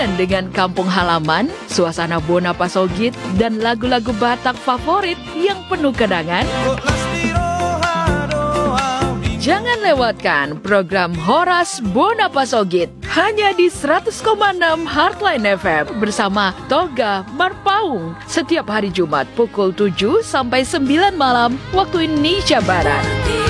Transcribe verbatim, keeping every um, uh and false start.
Kangen dengan kampung halaman, suasana Bona Pasogit, dan lagu-lagu Batak favorit yang penuh kenangan? Jangan lewatkan program Horas Bona Pasogit hanya di seratus koma enam Heartline F M bersama Toga Marpaung setiap hari Jumat pukul tujuh sampai sembilan malam waktu Indonesia Barat.